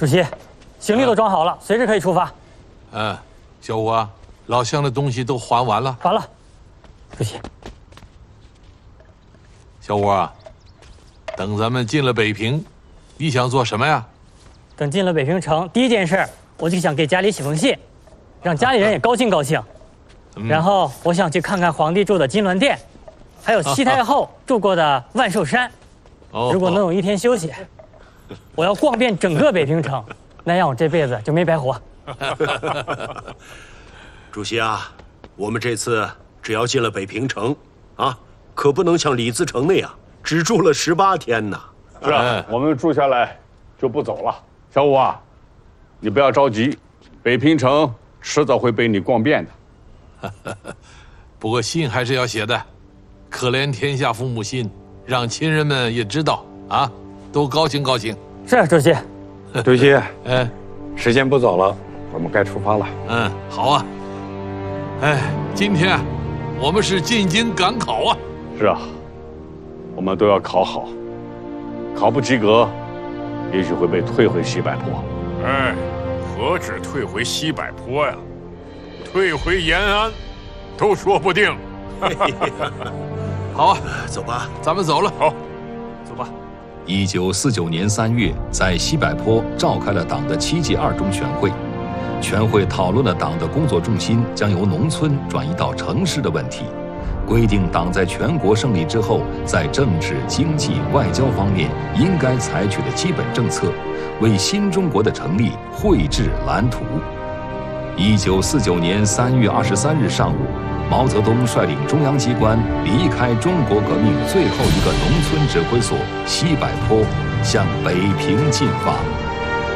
主席，行李都装好了，随时可以出发。 小吴啊，老乡的东西都还完了。 完了，主席。 小吴啊，等咱们进了北平，你想做什么呀？ 等进了北平城，第一件事我就想给家里写封信，让家里人也高兴高兴。然后我想去看看皇帝住的金銮殿，还有西太后住过的万寿山。如果能有一天休息，我要逛遍整个北平城，那样我这辈子就没白活。 主席啊，我们这次只要进了北平城，啊，可不能像李自成那样只住了18天呢。 是啊，我们住下来就不走了。小武啊，你不要着急，北平城迟早会被你逛遍的。 不过信还是要写的，可怜天下父母心，让亲人们也知道啊，都高兴高兴。 是主席。 主席，时间不早了，我们该出发了。 好啊。今天我们是进京赶考啊。 是啊，我们都要考好，考不及格，也许会被退回西柏坡。 何止退回西柏坡呀，退回延安，都说不定。 好啊， 走吧， 咱们走了。 好， 走吧。 1949年3月，在西柏坡召开了党的7届2中全会。全会讨论了党的工作重心将由农村转移到城市的问题，规定党在全国胜利之后，在政治、经济、外交方面应该采取的基本政策，为新中国的成立绘制蓝图。1949年3月23日上午，毛泽东率领中央机关离开中国革命最后一个农村指挥所西柏坡，向北平进发。